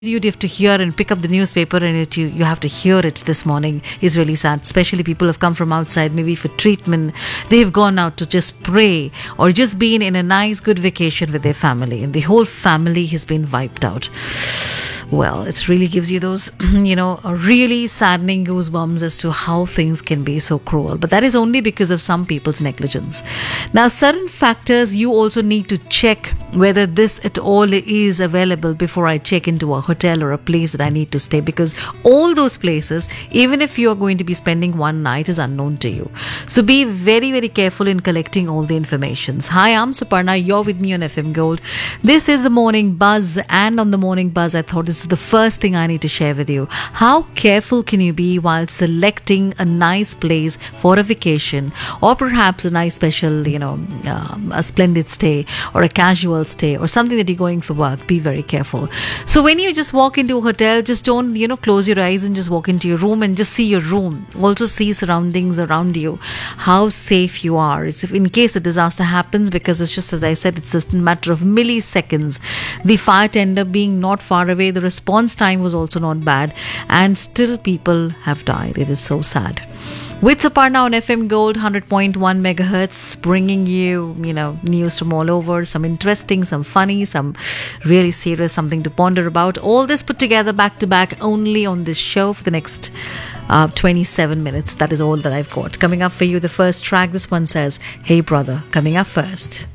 you have to hear and pick up the newspaper and you have to hear it this morning is really sad. Especially people have come from outside, maybe for treatment. They've gone out to just pray or just been in a nice, good vacation with their family, and the whole family has been wiped out. Well, it really gives you those, really saddening goosebumps as to how things can be so cruel. But that is only because of some people's negligence. Now, certain factors you also need to check whether this at all is available before I check into a hotel or a place that I need to stay, because all those places, even if you are going to be spending one night, is unknown to you. So be very, very careful in collecting all the informations. Hi, I'm Suparna. You're with me on FM Gold. This is the Morning Buzz, and on the Morning Buzz, I thought this is the first thing I need to share with you. How careful can you be while selecting a nice place for a vacation, or perhaps a nice special, a splendid stay or a casual stay or something that you're going for work? Be very careful. So when you just walk into a hotel, just don't, close your eyes and just walk into your room and just see your room. Also see surroundings around you, how safe you are. It's in case a disaster happens, because it's just, as I said, it's just a matter of milliseconds. The fire tender being not far away, the response time was also not bad, and still people have died. It is so sad. With Suparna on FM Gold 100.1 megahertz, bringing you, news from all over, some interesting, some funny, some really serious, something to ponder about. All this put together back to back only on this show for the next 27 minutes. That is all that I've got. Coming up for you, the first track. This one says, "Hey Brother," coming up first.